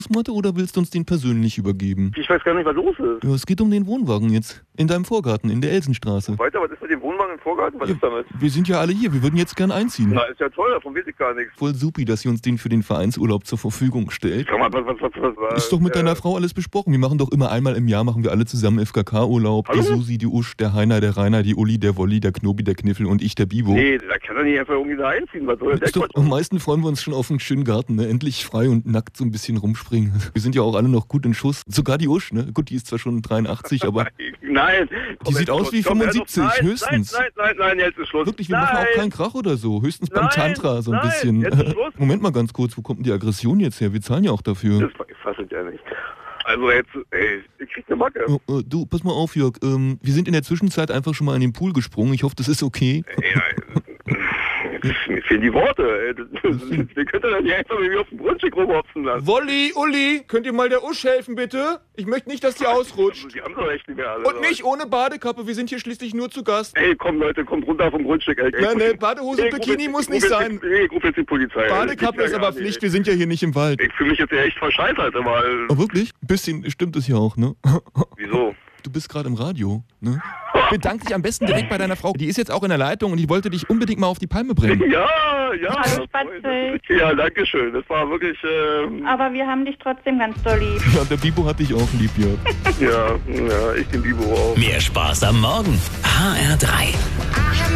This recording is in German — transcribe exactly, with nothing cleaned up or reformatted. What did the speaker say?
Fußmatte oder willst du uns den persönlich übergeben? Ich weiß gar nicht, was los ist. Ja, es geht um den Wohnwagen jetzt. In deinem Vorgarten, in der Elsenstraße. Weiter, was ist mit dem Wohnwagen im Vorgarten? Was Ja, ist damit? wir sind ja alle hier, wir würden jetzt gern einziehen. Na, ist ja toll, davon weiß ich gar nichts. Voll supi, dass sie uns den für den Vereinsurlaub zur Verfügung stellt. Sag mal, was, was, was, was, was Ist doch mit äh, deiner Frau alles besprochen. Wir machen doch immer einmal im Jahr, machen wir alle zusammen F K K-Urlaub. Die Hallo? Susi, die Usch, der Heiner, der Rainer, die Uli, der Wolli, der Knobi, der Kniffel und ich, der Bibo. Nee, da kann er nicht einfach irgendwie da einziehen. Was soll der Ist doch, Quatsch? am meisten freuen wir uns schon auf einen schönen Garten, ne? Endlich frei und nackt so ein bisschen rumspringen. Wir sind ja auch alle noch gut in Schuss. Sogar die Usch, ne? Gut, die ist zwar schon dreiundachtzig, aber Nein. die sieht aus wie fünfundsiebzig, nein, höchstens. Nein, nein, nein, nein, jetzt ist Schluss. Wirklich, wir nein. machen auch keinen Krach oder so. Höchstens beim Nein, Tantra so ein nein, bisschen. jetzt ist Schluss. Moment mal ganz kurz, wo kommt denn die Aggression jetzt her? Wir zahlen ja auch dafür. Das fasse ich ja nicht. Also jetzt, ey, ich krieg eine Macke. Oh, äh, du, pass mal auf, Jörg. Ähm, wir sind in der Zwischenzeit einfach schon mal in den Pool gesprungen. Ich hoffe, das ist okay. Ey, mir fehlen die Worte, ey. Das, das, wir können doch nicht einfach irgendwie auf dem Grundstück rumhopsen lassen. Wolli, Uli, könnt ihr mal der Usch helfen, bitte? Ich möchte nicht, dass die ausrutscht. Die haben doch echt nicht mehr alle. Und nicht ohne Badekappe, wir sind hier schließlich nur zu Gast. Ey, komm Leute, kommt runter vom Grundstück, ey. Ja, ne, Badehose und Bikini muss nicht sein. Nee, ich ruf jetzt die Polizei. Badekappe ist aber Pflicht, wir sind ja hier nicht im Wald. Ich fühle mich jetzt echt verscheißert, weil... Oh, wirklich? Ein bisschen stimmt es ja auch, ne? Wieso? Du bist gerade im Radio, ne? Bedank dich am besten direkt bei deiner Frau. Die ist jetzt auch in der Leitung und ich wollte dich unbedingt mal auf die Palme bringen. Ja, ja. Hallo, Spatzel. Ja, danke schön. Das war wirklich... Ähm, Aber wir haben dich trotzdem ganz doll lieb. Ja, der Bibo hat dich auch lieb, Jörg. ja, ja, ich den Bibo auch. Mehr Spaß am Morgen. H R drei.